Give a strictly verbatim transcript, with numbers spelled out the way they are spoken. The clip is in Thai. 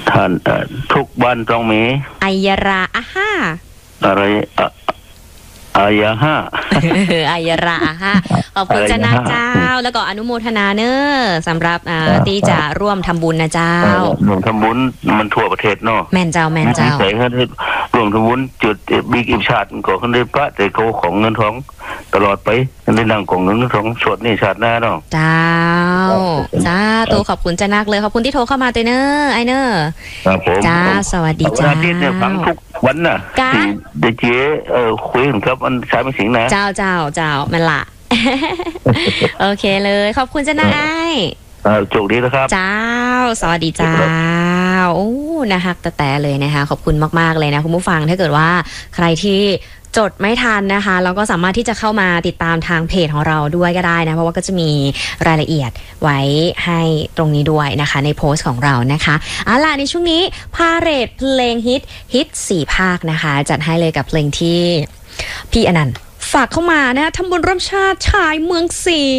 ท่านทุกบ้านต้องมีไอยราอาฮ่าอะไรอะอายาห้าอายราอาฮ่าขอบคุณเจ้านาเจ้าแล้วก็อนุโมทนาเนอะสำหรับที่จะร่วมทำบุญนะเจ้าร่วมทำบุญมันทั่วประเทศเนาะแม่นเจ้าแม่นเจ้าใส่ให้ร่วมทำบุญจุดบิ๊กอิมชาติก็ขึ้นได้พระแต่เขาของเงินทองตลอดไปในนั่งของเงินทองสวดนี่ชาติหน้าเนาะเจ้าจ้าตัวขอบคุณเจ้านักเลยขอบคุณที่โทรเข้ามาเตเนอร์ไอเนอร์ครับผมจ้าสวัสดีจ้าวันอาทิตย์เนี่ยฟังทุกวันน่ะที่เดเจเอ่อคุยกันครับมันใช้ไม่สิงนะเจ้าเจ้าเจ้ามันละโอเคเลยขอบคุณเจ้านักไอโชคดีนะครับเจ้าสวัสดีเจ้าโอ้นะคะแต่แต่เลยนะคะขอบคุณมากๆเลยนะคุณผู้ฟังถ้าเกิดว่าใครที่จดไม่ทันนะคะเราก็สามารถที่จะเข้ามาติดตามทางเพจของเราด้วยก็ได้นะเพราะว่าก็จะมีรายละเอียดไว้ให้ตรงนี้ด้วยนะคะในโพสต์ของเรานะคะเอาล่ะในช่วงนี้พาเรดเพลงฮิตฮิตสี่ภาคนะคะจัดให้เลยกับเพลงที่พี่อนันต์ฝากเข้ามานะทำบุญร่วมชาติชายเมืองศรี